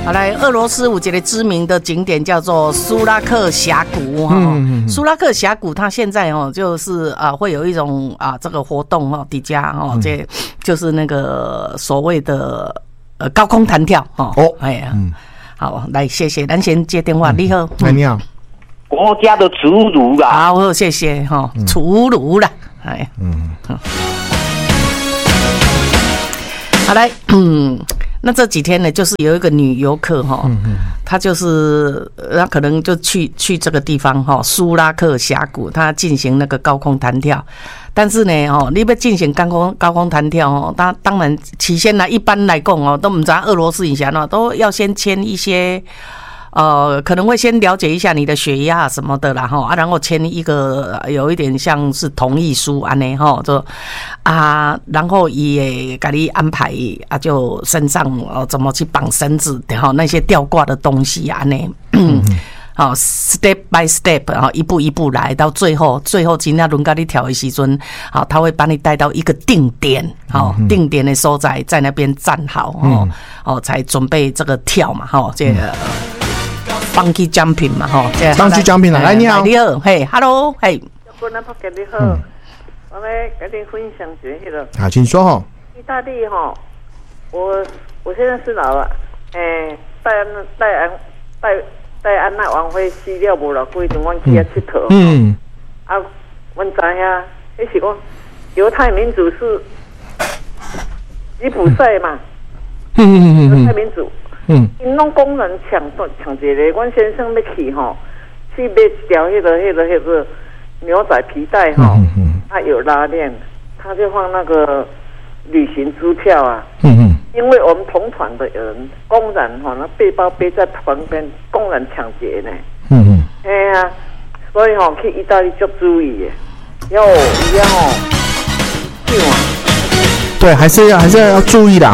好来，俄罗斯有一个知名的景点叫做苏拉克峡谷苏拉克峡谷它现在就是会有一种这个活动底下这就是那个所谓的高空弹跳哎呀，好来，谢谢，咱先接电话。你好， 你好， 国家的厨炉啦， 好，谢谢厨炉啦，哎，好来，那这几天呢，就是有一个女游客她就是她可能就去这个地方苏拉克峡谷，她进行那个高空弹跳。但是呢你要进行高空弹跳当然起先一般来讲都不知道俄罗斯以前都要先签一些可能会先了解一下你的血压什么的啦然后签一个有一点像是同意书安尼就然后也给你安排就身上怎么去绑绳子那些吊挂的东西安尼step by step 一步一步来到最后今天轮到你跳的时阵他会把你带到一个定点定点的所在，在那边站好才准备这个跳嘛这个Funky Jumping 嘛 Funky Jumping 来，你好， 你好，嘿 ，Hello， 嘿， 你好，我来跟你分享一下请说意大利我现在是老了，戴安娜王妃死了无啦？规阵阮去遐佚佗。阮知影，迄是讲犹太民族是吉普赛嘛。犹太民族。因拢工人抢一个，阮先生要去去买一条迄个牛仔皮带有拉链，他就放那个旅行支票因为我们同团的人公然那背包背在旁边，公然抢劫呢。所以去意大利就注意要对， 还是要注意的